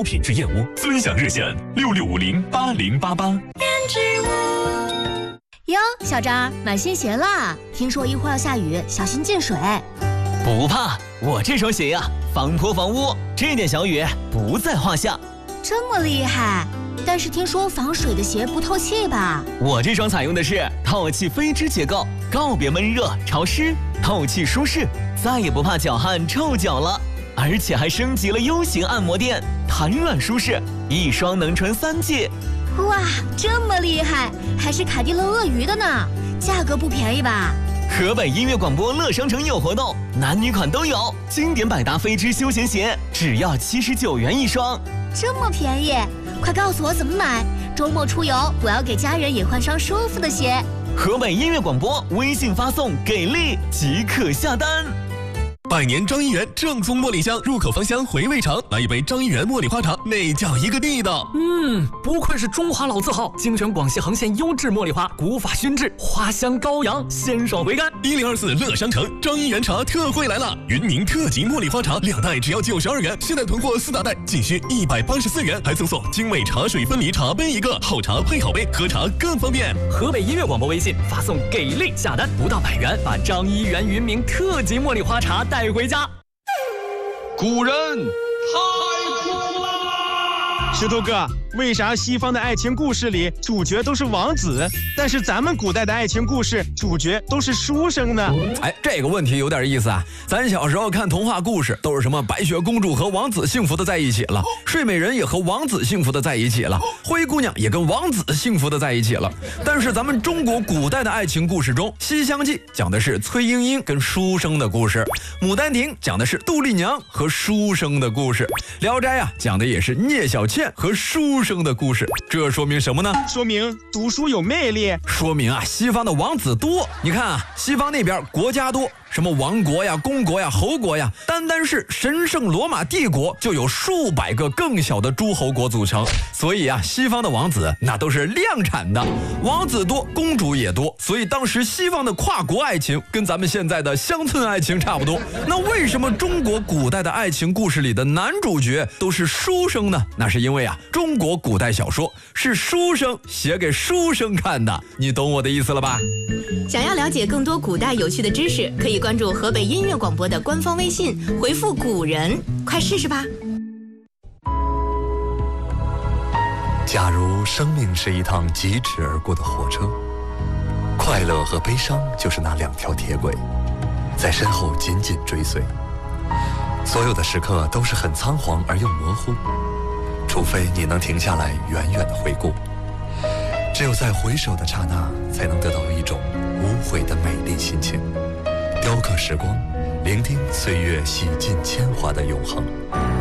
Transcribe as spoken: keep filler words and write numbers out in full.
高品质燕窝。尊享热线六六五零八零八八。 哟，小张，买新鞋啦！听说一会儿要下雨，小心进水。 不怕，我这双鞋呀，防泼防污，这点小雨不在话下。 这么厉害？但是听说防水的鞋不透气吧？ 我这双采用的是透气飞织结构，告别闷热潮湿，透气舒适，再也不怕脚汗臭脚了。而且还升级了 U 型按摩垫，弹软舒适，一双能穿三季。 哇，这么厉害，还是凯迪乐鳄鱼的呢，价格不便宜吧？ 河北音乐广播乐商城有活动，男女款都有，经典百搭飞织休闲鞋只要七十九元一双， 这么便宜，快告诉我怎么买，周末出游我要给家人也换双舒服的鞋。 河北音乐广播微信发送给力即可下单。 百年张一元正宗茉莉香，入口芳香，回味长。来一杯张一元茉莉花茶，那叫一个地道。 嗯，不愧是中华老字号，精选广西恒县优质茉莉花，古法熏制，花香高扬，鲜爽回甘。 一零二四乐商城张一元茶特惠来了，云宁特级茉莉花茶两袋只要九十二元，现在囤货四大袋仅需一百八十四元，还赠送精美茶水分离茶杯一个，好茶配好杯，喝茶更方便。 河北音乐广播微信发送给力下单，不到百元，把张一元云明特级茉莉花茶带回家。 古人太苦啦！ 石头哥，为啥西方的爱情故事里主角都是王子，但是咱们古代的爱情故事主角都是书生呢？ 哎，这个问题有点意思啊。咱小时候看童话故事，都是什么白雪公主和王子幸福的在一起了，睡美人也和王子幸福的在一起了，灰姑娘也跟王子幸福的在一起了。但是咱们中国古代的爱情故事中，《西厢记》讲的是崔莺莺跟书生的故事，《牡丹亭》讲的是杜丽娘和书生的故事，《聊斋》啊讲的也是聂小倩和书生的故事。这说明什么呢？ 说明读书有魅力， 说明啊西方的王子多。你看啊，西方那边国家多，什么王国呀、公国呀、侯国呀，单单是神圣罗马帝国就有数百个更小的诸侯国组成。所以啊，西方的王子那都是量产的，王子多，公主也多。所以当时西方的跨国爱情跟咱们现在的乡村爱情差不多。那为什么中国古代的爱情故事里的男主角都是书生呢？那是因为啊，中国古代小说是书生写给书生看的，你懂我的意思了吧？ 想要了解更多古代有趣的知识，可以关注河北音乐广播的官方微信，回复古人，快试试吧。 假如生命是一趟疾驰而过的火车，快乐和悲伤就是那两条铁轨，在身后紧紧追随。所有的时刻都是很仓皇而又模糊，除非你能停下来远远地回顾。只有在回首的刹那，才能得到一种无悔的美丽心情，雕刻时光，聆听岁月洗尽铅华的永恒。